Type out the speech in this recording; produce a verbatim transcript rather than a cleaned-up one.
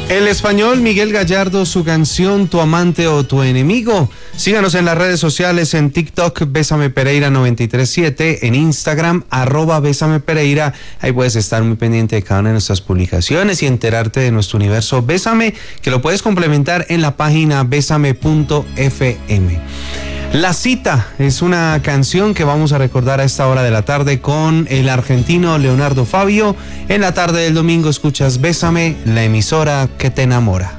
El español Miguel Gallardo, su canción Tu amante o tu enemigo. Síganos en las redes sociales, en TikTok, Bésame Pereira noventa y tres siete, en Instagram, arroba Bésame Pereira. Ahí puedes estar muy pendiente de cada una de nuestras publicaciones y enterarte de nuestro universo Bésame, que lo puedes complementar en la página bésame punto f m. La Cita es una canción que vamos a recordar a esta hora de la tarde con el argentino Leonardo Fabio. En la tarde del domingo escuchas Bésame, la emisora que te enamora.